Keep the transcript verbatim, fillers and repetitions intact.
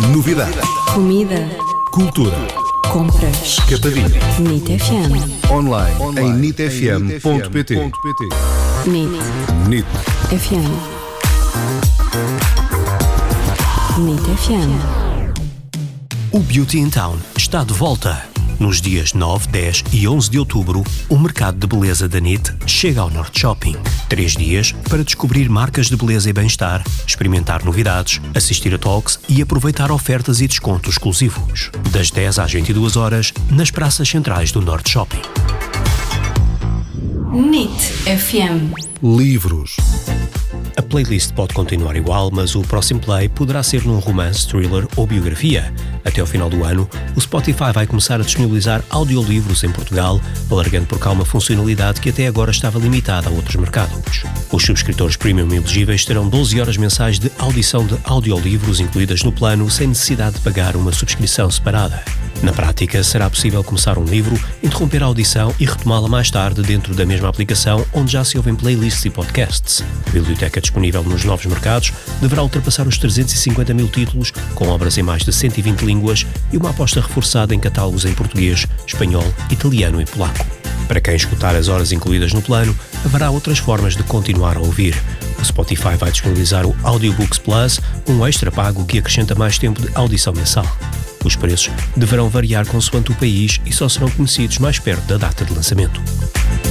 Novidades. Comida. Cultura. Compras. Capadinha. NIT F M. Online, em nit f m ponto p t. NIT NIT. F M. NIT F M. O Beauty in Town está de volta. Nos dias nove, dez e onze de outubro, o mercado de beleza da NIT chega ao Norte Shopping. Três dias para descobrir marcas de beleza e bem-estar, experimentar novidades, assistir a talks e aproveitar ofertas e descontos exclusivos. Das dez às vinte e duas horas, nas praças centrais do Norte Shopping. NIT F M. Livros. A playlist pode continuar igual, mas o próximo play poderá ser num romance, thriller ou biografia. Até ao final do ano, o Spotify vai começar a disponibilizar audiolivros em Portugal, alargando por cá uma funcionalidade que até agora estava limitada a outros mercados. Os subscritores premium elegíveis terão doze horas mensais de audição de audiolivros incluídas no plano, sem necessidade de pagar uma subscrição separada. Na prática, será possível começar um livro, interromper a audição e retomá-la mais tarde dentro da mesma aplicação onde já se ouvem playlists e podcasts. A biblioteca disponível nos novos mercados deverá ultrapassar os trezentos e cinquenta mil títulos, com obras em mais de cento e vinte línguas e uma aposta reforçada em catálogos em português, espanhol, italiano e polaco. Para quem escutar as horas incluídas no plano, haverá outras formas de continuar a ouvir. O Spotify vai disponibilizar o Audiobooks Plus, um extra pago que acrescenta mais tempo de audição mensal. Os preços deverão variar consoante o país e só serão conhecidos mais perto da data de lançamento.